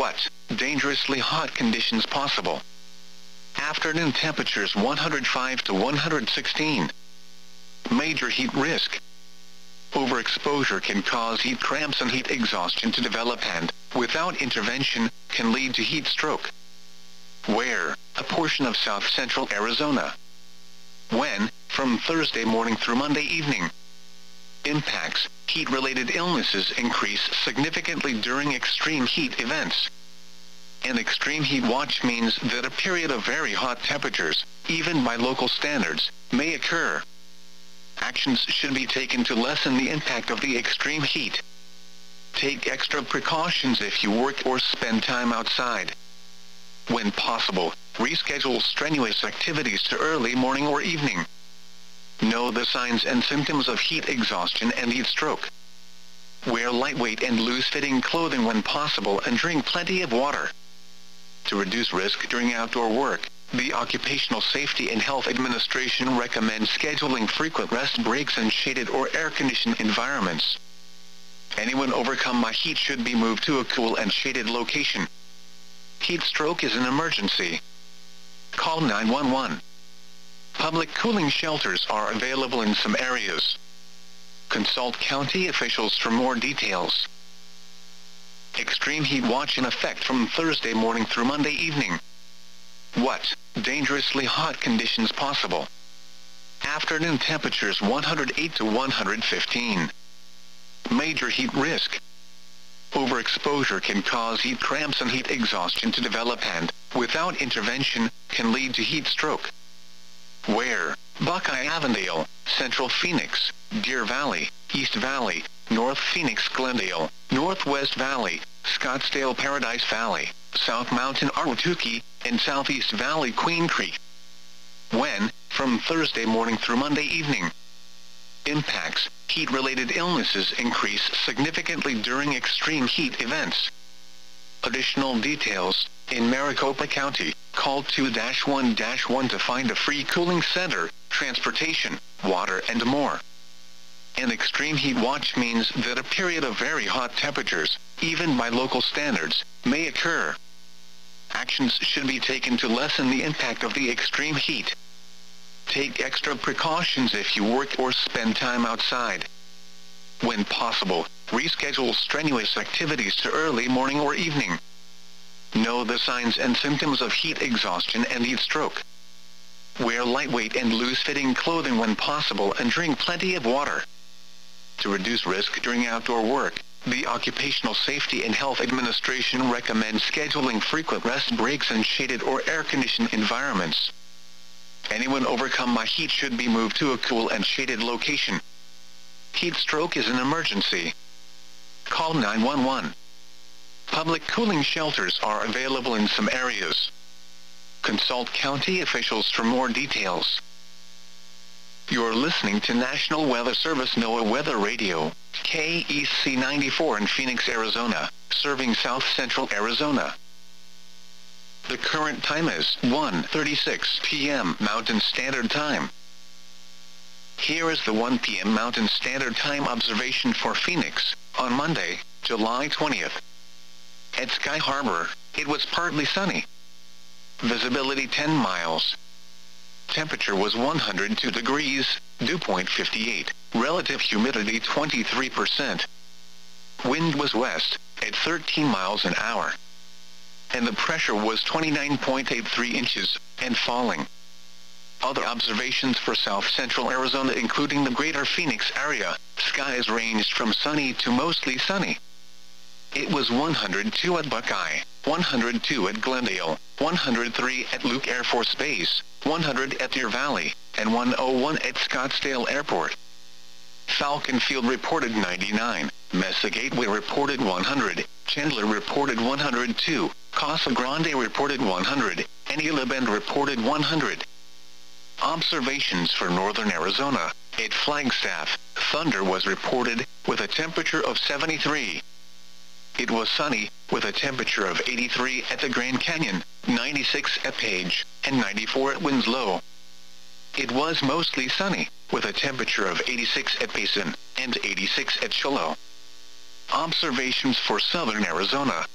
What? Dangerously hot conditions possible. Afternoon temperatures 105 to 116. Major heat risk. Overexposure can cause heat cramps and heat exhaustion to develop and, without intervention, can lead to heat stroke. Where? A portion of south central Arizona. When? From Thursday morning through Monday evening. Impacts. Heat-related illnesses increase significantly during extreme heat events. An extreme heat watch means that a period of very hot temperatures, even by local standards, may occur. Actions should be taken to lessen the impact of the extreme heat. Take extra precautions if you work or spend time outside. When possible, reschedule strenuous activities to early morning or evening. Know the signs and symptoms of heat exhaustion and heat stroke. Wear lightweight and loose-fitting clothing when possible and drink plenty of water. To reduce risk during outdoor work, the Occupational Safety and Health Administration recommends scheduling frequent rest breaks in shaded or air-conditioned environments. Anyone overcome by heat should be moved to a cool and shaded location. Heat stroke is an emergency. Call 911. Public cooling shelters are available in some areas. Consult county officials for more details. Extreme heat watch in effect from Thursday morning through Monday evening. What? Dangerously hot conditions possible. Afternoon temperatures 108 to 115. Major heat risk. Overexposure can cause heat cramps and heat exhaustion to develop and, without intervention, can lead to heat stroke. Where? Buckeye Avondale, Central Phoenix, Deer Valley, East Valley, North Phoenix Glendale, Northwest Valley, Scottsdale Paradise Valley, South Mountain Ahwatukee, and Southeast Valley Queen Creek. When? From Thursday morning through Monday evening. Impacts. Heat-related illnesses increase significantly during extreme heat events. Additional details. In Maricopa County, call 2-1-1 to find a free cooling center, transportation, water and more. An extreme heat watch means that a period of very hot temperatures, even by local standards, may occur. Actions should be taken to lessen the impact of the extreme heat. Take extra precautions if you work or spend time outside. When possible, reschedule strenuous activities to early morning or evening. Know the signs and symptoms of heat exhaustion and heat stroke. Wear lightweight and loose-fitting clothing when possible and drink plenty of water. To reduce risk during outdoor work, the Occupational Safety and Health Administration recommends scheduling frequent rest breaks in shaded or air-conditioned environments. Anyone overcome by heat should be moved to a cool and shaded location. Heat stroke is an emergency. Call 911. Public cooling shelters are available in some areas. Consult county officials for more details. You're listening to National Weather Service NOAA Weather Radio, KEC 94 in Phoenix, Arizona, serving South Central Arizona. The current time is 1:36 p.m. Mountain Standard Time. Here is the 1 p.m. Mountain Standard Time observation for Phoenix, on Monday, July 20th. At Sky Harbor, it was partly sunny. Visibility 10 miles. Temperature was 102 degrees, dew point 58, relative humidity 23%. Wind was west, at 13 miles an hour. And the pressure was 29.83 inches, and falling. Other observations for South Central Arizona including the greater Phoenix area, skies ranged from sunny to mostly sunny. It was 102 at Buckeye, 102 at Glendale, 103 at Luke Air Force Base, 100 at Deer Valley, and 101 at Scottsdale Airport. Falcon Field reported 99, Mesa Gateway reported 100, Chandler reported 102, Casa Grande reported 100, and Gila Bend reported 100. Observations for northern Arizona. At Flagstaff, thunder was reported, with a temperature of 73. It was sunny, with a temperature of 83 at the Grand Canyon, 96 at Page, and 94 at Winslow. It was mostly sunny, with a temperature of 86 at Payson, and 86 at Shiloh. Observations for southern Arizona.